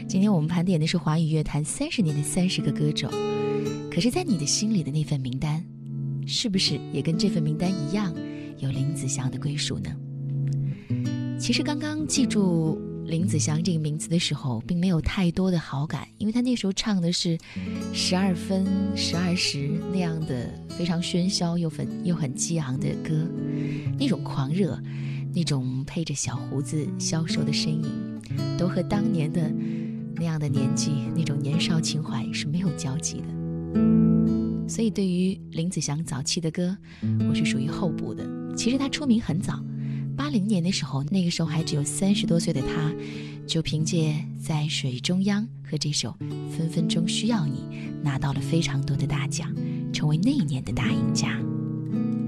今天我们盘点的是华语乐坛30年的30个歌手，可是在你的心里的那份名单，是不是也跟这份名单一样有林子祥的归属呢？其实刚刚记住林子祥这个名字的时候，并没有太多的好感，因为他那时候唱的是12分12时那样的非常喧嚣又很激昂的歌，那种狂热，那种配着小胡子消瘦的身影，都和当年的那样的年纪，那种年少情怀是没有交集的。所以对于林子祥早期的歌，我是属于候补的。其实他出名很早，80年的时候，那个时候还只有30多岁的他，就凭借在水中央和这首分分钟需要你，拿到了非常多的大奖，成为那一年的大赢家。